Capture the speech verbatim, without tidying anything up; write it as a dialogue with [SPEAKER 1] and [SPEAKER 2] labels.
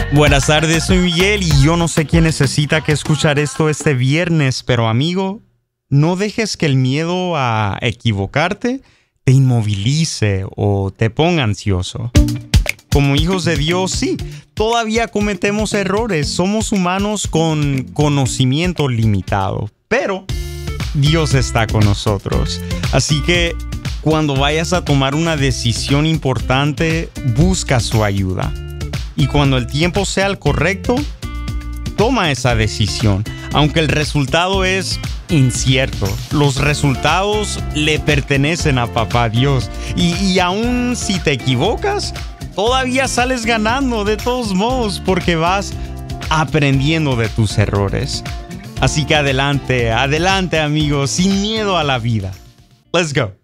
[SPEAKER 1] Buenas tardes, soy Miguel y yo no sé quién necesita que escuchar esto este viernes, pero amigo, no dejes que el miedo a equivocarte te inmovilice o te ponga ansioso. Como hijos de Dios, sí, todavía cometemos errores, somos humanos con conocimiento limitado, pero Dios está con nosotros. Así que cuando vayas a tomar una decisión importante, busca su ayuda. Y cuando el tiempo sea el correcto, toma esa decisión. Aunque el resultado es incierto, los resultados le pertenecen a Papá Dios. Y, y aún si te equivocas, todavía sales ganando de todos modos porque vas aprendiendo de tus errores. Así que adelante, adelante amigos, sin miedo a la vida. Let's go.